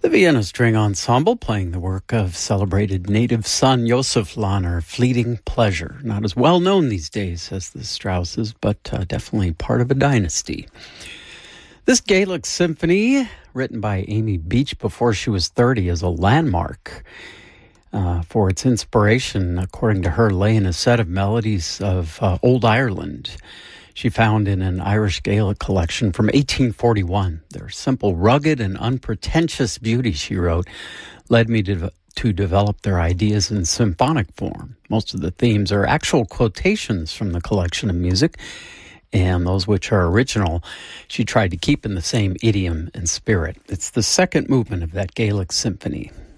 The Vienna String Ensemble playing the work of celebrated native son Josef Lahner, Fleeting Pleasure. Not as well known these days as the Strausses, but definitely part of a dynasty. This Gaelic symphony, written by Amy Beach before she was 30, is a landmark for its inspiration, according to her, lay in a set of melodies of Old Ireland. She found in an Irish Gaelic collection from 1841. Their simple, rugged, and unpretentious beauty, she wrote, led me to develop their ideas in symphonic form. Most of the themes are actual quotations from the collection of music, and those which are original, she tried to keep in the same idiom and spirit. It's the second movement of that Gaelic symphony.